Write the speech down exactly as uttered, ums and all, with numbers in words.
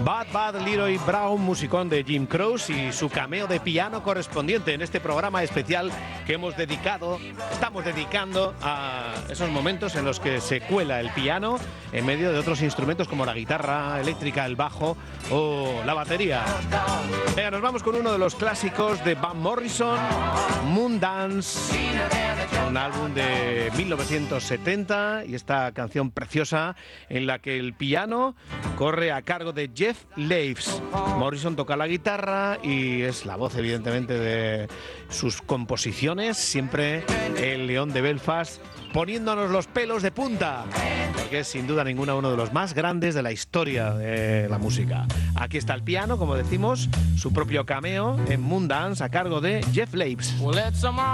Bad Bad Leroy Brown, musicón de Jim Croce, y su cameo de piano correspondiente en este programa especial que hemos dedicado, estamos dedicando a esos momentos en los que se cuela el piano en medio de otros instrumentos como la guitarra eléctrica, el bajo o la batería. Venga, nos vamos con uno de los clásicos de Van Morrison, Moondance, un álbum de mil novecientos setenta, y esta canción preciosa en la que el piano corre a cargo de Jeff Leaves. Morrison toca la guitarra y es la voz, evidentemente, de sus composiciones. Siempre el León de Belfast poniéndonos los pelos de punta, porque es sin duda ninguna uno de los más grandes de la historia de la música. Aquí está el piano, como decimos, su propio cameo en Moondance a cargo de Jeff Leaves.